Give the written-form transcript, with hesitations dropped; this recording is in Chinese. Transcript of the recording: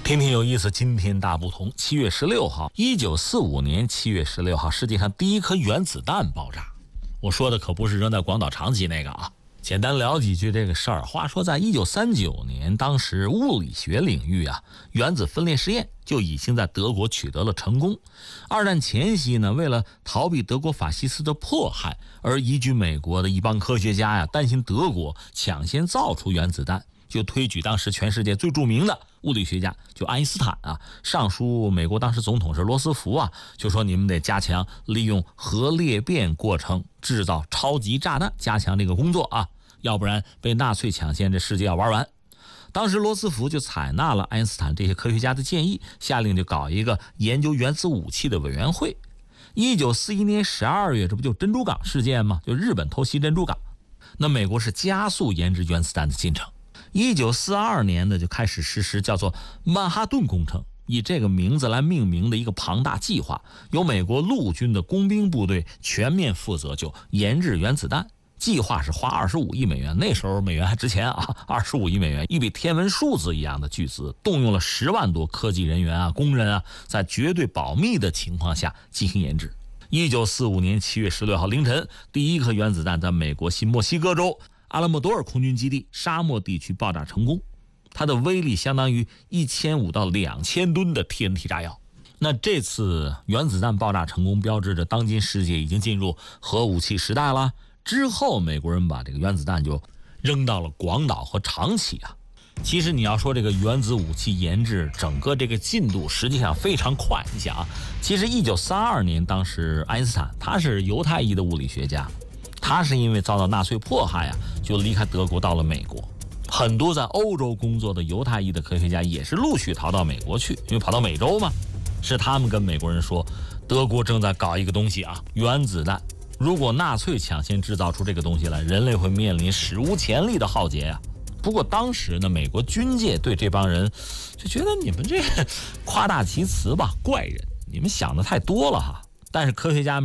天天有意思，今天大不同。7月16号，1945年7月16号，世界上第一颗原子弹爆炸。我说的可不是扔在广岛长崎那个啊。简单聊几句这个事儿。话说在1939年，当时物理学领域原子分裂实验就已经在德国取得了成功。二战前夕呢，为了逃避德国法西斯的迫害而移居美国的一帮科学家担心德国抢先造出原子弹，就推举当时全世界最著名的物理学家就爱因斯坦上书美国当时总统是罗斯福就说你们得加强利用核裂变过程制造超级炸弹，加强这个工作要不然被纳粹抢先这世界要玩完。当时罗斯福就采纳了爱因斯坦这些科学家的建议，下令就搞一个研究原子武器的委员会。1941年12月，这不就珍珠港事件吗？就日本偷袭珍珠港，那美国是加速研制原子弹的进程。1942年呢，就开始实施叫做曼哈顿工程，以这个名字来命名的一个庞大计划，由美国陆军的工兵部队全面负责，就研制原子弹。计划是花25亿美元，那时候美元还值钱25亿美元，一笔天文数字一样的巨资，动用了10万多科技人员工人在绝对保密的情况下进行研制。1945年7月16号凌晨，第一颗原子弹在美国新墨西哥州阿拉莫多尔空军基地沙漠地区爆炸成功，它的威力相当于1500到2000吨的 TNT 炸药。那这次原子弹爆炸成功，标志着当今世界已经进入核武器时代了。之后美国人把这个原子弹就扔到了广岛和长崎其实你要说这个原子武器研制整个这个进度实际上非常快。你想其实1932年当时爱因斯坦他是犹太裔的物理学家，他是因为遭到纳粹迫害就离开德国到了美国。很多在欧洲工作的犹太裔的科学家也是陆续逃到美国去，因为跑到美洲嘛。是他们跟美国人说，德国正在搞一个东西原子弹，如果纳粹抢先制造出这个东西来，人类会面临史无前例的浩劫不过当时呢，美国军界对这帮人就觉得你们这夸大其词吧，怪人，你们想的太多了但是科学家们